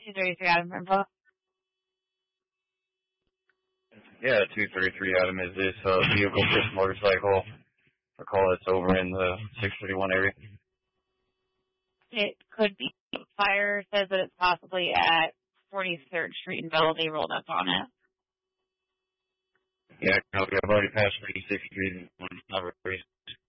233 Adam info. Yeah, 233 Adam, is this vehicle Chris motorcycle? I call it's over in the 631 area. It could be. Fire says that it's possibly at 43rd Street in Bella. They rolled up on it. Yeah, copy. I've already passed 36 Street and 1 number 3.